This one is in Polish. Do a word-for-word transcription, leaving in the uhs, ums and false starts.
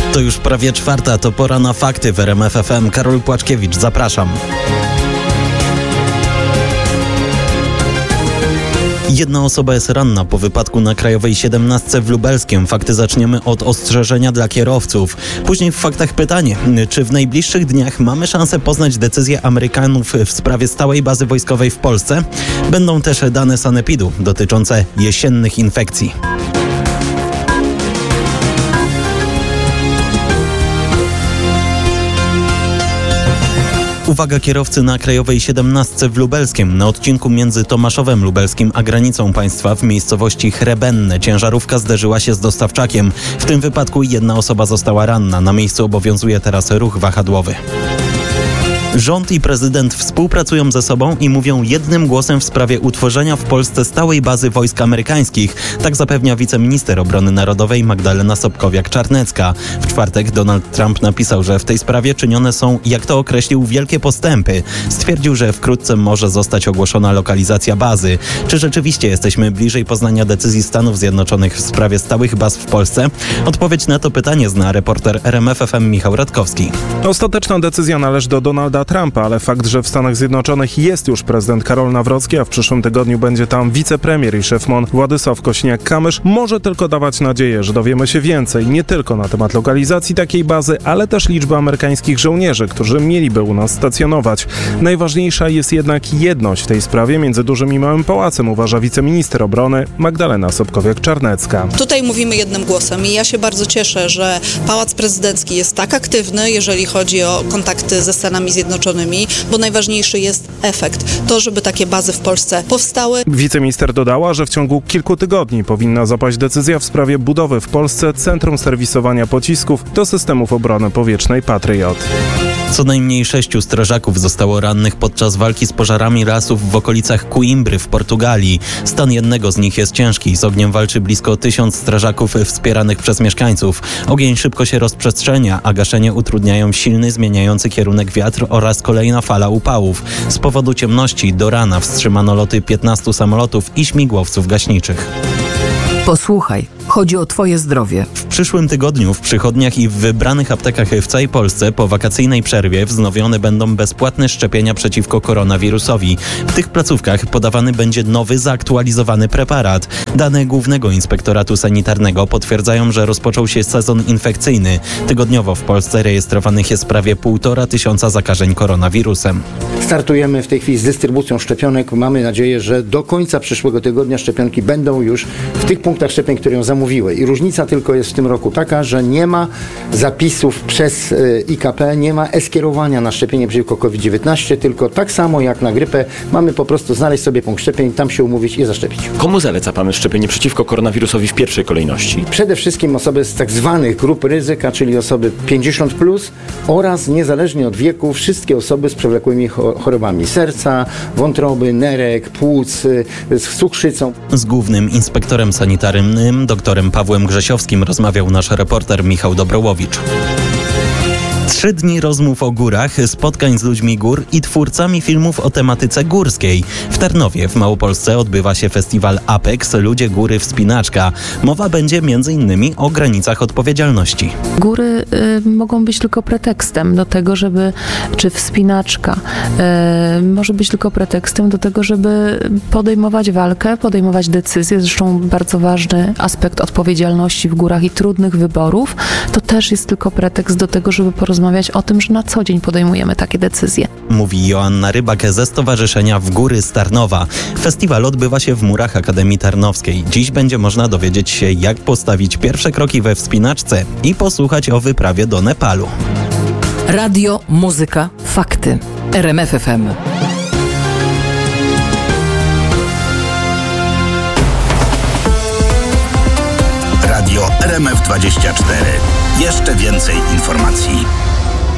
To już prawie czwarta, to pora na fakty w R M F F M. Karol Płaczkiewicz, zapraszam. Jedna osoba jest ranna po wypadku na Krajowej siedemnastce w Lubelskiem. Fakty zaczniemy od ostrzeżenia dla kierowców. Później w faktach pytanie, czy w najbliższych dniach mamy szansę poznać decyzję Amerykanów w sprawie stałej bazy wojskowej w Polsce? Będą też dane sanepidu dotyczące jesiennych infekcji. Uwaga kierowcy na Krajowej siedemnastce w Lubelskiem. Na odcinku między Tomaszowem Lubelskim a granicą państwa w miejscowości Chrebenne ciężarówka zderzyła się z dostawczakiem. W tym wypadku jedna osoba została ranna. Na miejscu obowiązuje teraz ruch wahadłowy. Rząd i prezydent współpracują ze sobą i mówią jednym głosem w sprawie utworzenia w Polsce stałej bazy wojsk amerykańskich. Tak zapewnia wiceminister obrony narodowej Magdalena Sobkowiak-Czarnecka. W czwartek Donald Trump napisał, że w tej sprawie czynione są, jak to określił, wielkie postępy. Stwierdził, że wkrótce może zostać ogłoszona lokalizacja bazy. Czy rzeczywiście jesteśmy bliżej poznania decyzji Stanów Zjednoczonych w sprawie stałych baz w Polsce? Odpowiedź na to pytanie zna reporter R M F F M Michał Radkowski. Ostateczna decyzja należy do Donalda Trumpa, ale fakt, że w Stanach Zjednoczonych jest już prezydent Karol Nawrocki, a w przyszłym tygodniu będzie tam wicepremier i szef M O N Władysław Kośniak-Kamysz, może tylko dawać nadzieję, że dowiemy się więcej nie tylko na temat lokalizacji takiej bazy, ale też liczby amerykańskich żołnierzy, którzy mieliby u nas stacjonować. Najważniejsza jest jednak jedność w tej sprawie między dużym i małym pałacem, uważa wiceminister obrony Magdalena Sobkowiak-Czarnecka. Tutaj mówimy jednym głosem i ja się bardzo cieszę, że Pałac Prezydencki jest tak aktywny, jeżeli chodzi o kontakty ze Stanami Zjednoczonymi, bo najważniejszy jest efekt. To, żeby takie bazy w Polsce powstały. Wiceminister dodała, że w ciągu kilku tygodni powinna zapaść decyzja w sprawie budowy w Polsce centrum serwisowania pocisków do systemów obrony powietrznej Patriot. Co najmniej sześciu strażaków zostało rannych podczas walki z pożarami lasów w okolicach Coimbry w Portugalii. Stan jednego z nich jest ciężki. Z ogniem walczy blisko tysiąc strażaków wspieranych przez mieszkańców. Ogień szybko się rozprzestrzenia, a gaszenie utrudniają silny, zmieniający kierunek wiatr oraz kolejna fala upałów. Z powodu ciemności do rana wstrzymano loty piętnastu samolotów i śmigłowców gaśniczych. Posłuchaj, chodzi o twoje zdrowie. W przyszłym tygodniu w przychodniach i w wybranych aptekach w całej Polsce po wakacyjnej przerwie wznowione będą bezpłatne szczepienia przeciwko koronawirusowi. W tych placówkach podawany będzie nowy, zaktualizowany preparat. Dane Głównego Inspektoratu Sanitarnego potwierdzają, że rozpoczął się sezon infekcyjny. Tygodniowo w Polsce rejestrowanych jest prawie półtora tysiąca zakażeń koronawirusem. Startujemy w tej chwili z dystrybucją szczepionek. Mamy nadzieję, że do końca przyszłego tygodnia szczepionki będą już w tych punktach szczepień, które ją zamówiły. I różnica tylko jest w tym roku taka, że nie ma zapisów przez I K P, nie ma e-skierowania na szczepienie przeciwko COVID dziewiętnaście, tylko tak samo jak na grypę mamy po prostu znaleźć sobie punkt szczepień, tam się umówić i zaszczepić. Komu zaleca Pan szczepienie przeciwko koronawirusowi w pierwszej kolejności? Przede wszystkim osoby z tak zwanych grup ryzyka, czyli osoby pięćdziesiąt plus oraz niezależnie od wieku wszystkie osoby z przewlekłymi chorobami serca, wątroby, nerek, płuc, z cukrzycą. Z Głównym Inspektorem Sanitarnym doktorem Pawłem Grzesiowskim rozmawiał nasz reporter Michał Dobrołowicz. Trzy dni rozmów o górach, spotkań z ludźmi gór i twórcami filmów o tematyce górskiej. W Tarnowie w Małopolsce odbywa się festiwal Apex Ludzie Góry Wspinaczka. Mowa będzie między innymi o granicach odpowiedzialności. Góry y, mogą być tylko pretekstem do tego, żeby, czy wspinaczka y, może być tylko pretekstem do tego, żeby podejmować walkę, podejmować decyzje. Zresztą bardzo ważny aspekt odpowiedzialności w górach i trudnych wyborów. To też jest tylko pretekst do tego, żeby porozmawiać o tym, że na co dzień podejmujemy takie decyzje. Mówi Joanna Rybak ze Stowarzyszenia W Góry z Tarnowa. Festiwal odbywa się w murach Akademii Tarnowskiej. Dziś będzie można dowiedzieć się, jak postawić pierwsze kroki we wspinaczce i posłuchać o wyprawie do Nepalu. Radio, muzyka, fakty. R M F F M. Radio R M F dwadzieścia cztery. Jeszcze więcej informacji.